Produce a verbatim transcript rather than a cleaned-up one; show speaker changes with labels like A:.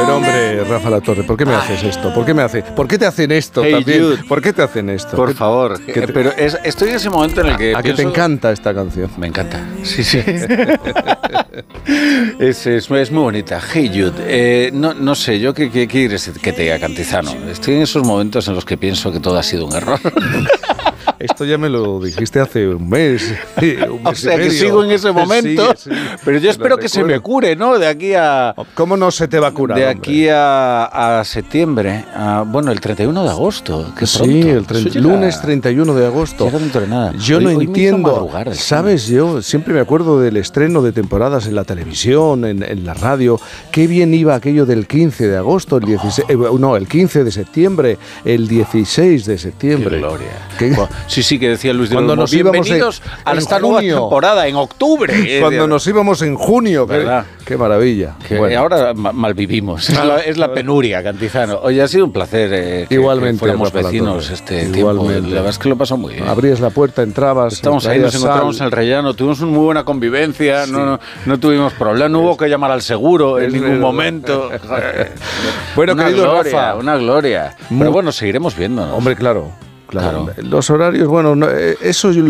A: Pero hombre, Rafa La Torre, ¿por qué me haces esto? ¿Por qué me hace? ¿Por qué te hacen esto
B: Hey,
A: también?
B: Jude.
A: ¿Por qué te hacen esto?
B: Por
A: ¿Qué-
B: favor,
A: qué te-
B: pero es, estoy en ese momento en el que
A: ¿A que
B: pienso-
A: te encanta esta canción?
B: Me encanta, sí, sí. es, es, es muy bonita. Hey Jude, eh, no, no sé, yo qué, qué quieres que te diga, Cantizano. Estoy en esos momentos en los que pienso que todo ha sido un error.
A: Esto ya me lo dijiste hace un mes. un mes
B: O sea
A: y
B: que
A: medio.
B: sigo en ese momento,
A: Sí, sí,
B: pero yo
A: lo
B: espero que se me
A: recuerdo.
B: cure, ¿no? De aquí a...
A: ¿Cómo no se te va a curar?
B: De
A: hombre?
B: aquí a, a septiembre, a- bueno, el treinta y uno de agosto. Qué
A: Sí,
B: pronto.
A: el
B: Eso
A: treinta
B: llega-
A: lunes treinta y uno de agosto.
B: llega dentro de nada.
A: Yo
B: Hoy-
A: no
B: hoy me hizo
A: entiendo,
B: madrugar el
A: ¿sabes? Yo siempre me acuerdo del estreno de temporadas en la televisión, en, en la radio. Qué bien iba aquello del quince de agosto, el dieciséis, eh, no, el quince de septiembre, el dieciséis de septiembre.
B: Qué gloria.
A: Qué-
B: Cu- Sí, sí, que decía Luis de
A: Cuando
B: Olmo,
A: nos íbamos en-
B: bienvenidos a
A: en
B: esta nueva
A: junio.
B: temporada, en octubre.
A: Cuando nos íbamos en junio, qué,
B: ¿Verdad?
A: qué maravilla.
B: Que
A: Bueno.
B: ahora ma- malvivimos. Es la, es la penuria, Cantizano. Oye, ha sido un placer eh, que,
A: Igualmente,
B: que fuéramos
A: Rafa La
B: vecinos
A: Torre.
B: este tiempo.
A: Igualmente.
B: La verdad es que lo pasó muy bien.
A: Abrías la puerta, entrabas.
B: Estamos ahí,
A: traías
B: nos encontramos
A: sal.
B: en el rellano, tuvimos una muy buena convivencia,
A: Sí.
B: no, no, no tuvimos problema, no hubo que llamar al seguro en
A: Es
B: ningún
A: verdad.
B: momento.
A: Bueno,
B: una
A: querido
B: gloria,
A: Rafa.
B: una gloria.
A: Mu-
B: Pero bueno, seguiremos viéndonos.
A: Hombre, claro, claro.
B: Claro.
A: Los horarios, bueno, no, eh, eso yo